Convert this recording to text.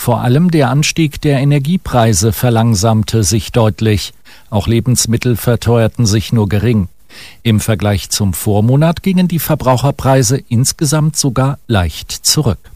Vor allem der Anstieg der Energiepreise verlangsamte sich deutlich. Auch Lebensmittel verteuerten sich nur gering. Im Vergleich zum Vormonat gingen die Verbraucherpreise insgesamt sogar leicht zurück.